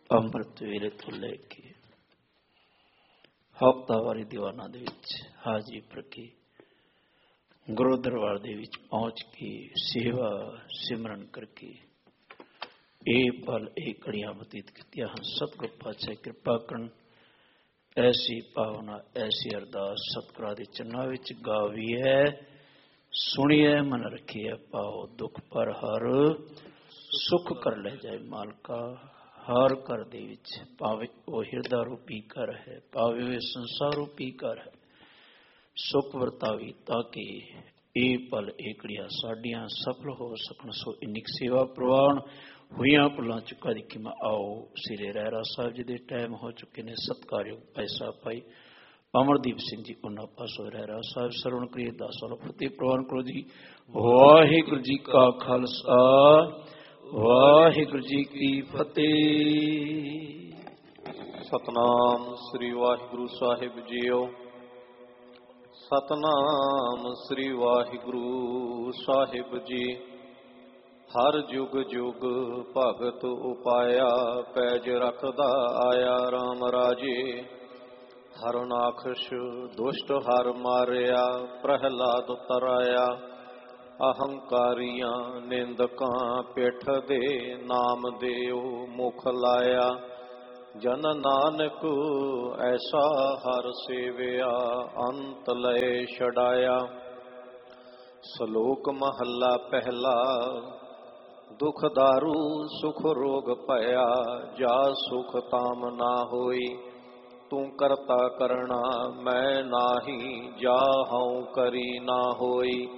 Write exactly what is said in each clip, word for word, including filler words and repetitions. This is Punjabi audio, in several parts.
ਅੰਮ੍ਰਿਤ ਵੇਲੇ ਤੋਂ ਲੈ ਕੇ ਹਫ਼ਤਾਵਾਰੀ ਦੀਵਾਨਾਂ ਦੇ ਵਿੱਚ ਹਾਜ਼ਰੀ ਭਰ ਕੇ ਗੁਰੂ ਦਰਬਾਰ ਦੇ ਵਿੱਚ ਪਹੁੰਚ ਕੇ ਸੇਵਾ ਸਿਮਰਨ ਕਰਕੇ ਇਹ ਪਲ ਇਹ ਘੜੀਆਂ ਬਤੀਤ ਕੀਤੀਆਂ ਹਨ। ਸਤਿਗੁਰ ਪਾਤਸ਼ਾਹ ਕਿਰਪਾ ਕਰਨ। ਐਸੀ ਭਾਵਨਾ ਐਸੀ ਅਰਦਾਸ ਸਤਿਗੁਰਾਂ ਦੇ ਚਰਨਾਂ ਵਿੱਚ ਗਾਵੀ ਹੈ, ਸੁਣੀਐ ਮਨ ਰੱਖੀਐ ਪਾਓ ਦੁੱਖ ਪਰ ਹਰ ਸੁੱਖ ਕਰ ਲੈ ਜਾਏ ਮਾਲਕਾ। ਹਰ ਘਰ ਦੇ ਵਿੱਚ ਭਾਵੇਂ ਉਹ ਹਿਰਦਾ ਰੂਪੀ ਘਰ ਹੈ, ਭਾਵੇਂ ਉਹ ਸੰਸਾਰ ਰੂਪੀ ਘਰ ਹੈ, ਸੁੱਖ ਵਰਤਾਵੀ ਤਾਂ ਕਿ ਇਹ ਪਲ ਇਹ ਘੜੀਆਂ ਸਾਡੀਆਂ ਸਫਲ ਹੋ ਸਕਣ। ਸੋ ਇੰਨੀ ਸੇਵਾ ਪ੍ਰਵਾਨ ਹੋਈਆਂ ਭੁੱਲਾਂ ਚੁੱਕਾ ਦੀ ਕਿ ਮੈਂ ਆਓ ਸ੍ਰੀ ਰਹਿਰਾ ਸਾਹਿਬ ਜੀ ਦੇ ਟਾਈਮ ਹੋ ਚੁੱਕੇ ਨੇ। ਸਤਿਕਾਰਯੋਗ ਭਾਈ ਸਾਹਿਬ ਭਾਈ ਅਮਰਦੀਪ ਸਿੰਘ ਜੀ ਉਹਨਾਂ ਪਾਸੋਂ ਰਹਿਰਾ ਸਾਹਿਬ ਸਰਵਣ ਕਰੀਏ ਦਸ ਵਾਲਾ ਫਤਿਹ ਪ੍ਰਵਾਨ ਕਰੋ ਜੀ। ਵਾਹਿਗੁਰੂ ਜੀ ਕਾ ਖਾਲਸਾ ਵਾਹਿਗੁਰੂ ਜੀ ਕੀ ਫਤਿਹ। ਸਤਨਾਮ ਸ੍ਰੀ ਵਾਹਿਗੁਰੂ ਸਾਹਿਬ ਜੀਓ। ਸਤਨਾਮ ਸ੍ਰੀ ਵਾਹਿਗੁਰੂ ਸਾਹਿਬ ਜੀ। ਹਰ ਜੁਗ ਜੁਗ ਭਗਤ ਉਪਾਇਆ, ਪੈਜ ਰੱਖਦਾ ਆਇਆ ਰਾਮ ਰਾਜੇ। ਹਰਨਾਖਸ਼ ਦੁਸ਼ਟ ਹਰ ਮਾਰਿਆ, ਪ੍ਰਹਿਲਾਦ ਤਰਾਇਆ। ਅਹੰਕਾਰੀਆਂ ਨਿੰਦਕਾਂ ਪਿੱਠ ਦੇ, ਨਾਮ ਦੇਉ ਮੁਖ ਲਾਇਆ। ਜਨ ਨਾਨਕ ਐਸਾ ਹਰ ਸੇਵਿਆ, ਅੰਤ ਲਏ ਛਡਾਇਆ। ਸ਼ਲੋਕ ਮਹੱਲਾ ਪਹਿਲਾ। ਦੁਖ ਦਾਰੂ ਸੁਖ ਰੋਗ ਭਇਆ, ਜਾ ਸੁਖ ਤਾਮ ਨਾ ਹੋਈ। ਤੂੰ ਕਰਤਾ ਕਰਣਾ ਮੈਂ ਨਾਹੀ, ਜਾ ਹਉ ਕਰੀ ਨਾ ਹੋਈ।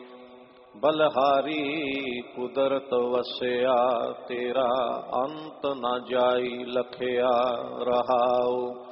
ਬਲਹਾਰੀ ਕੁਦਰਤ ਵਸਿਆ, ਤੇਰਾ ਅੰਤ ਨਾ ਜਾਈ ਲਖਿਆ ਰਹਾਉ।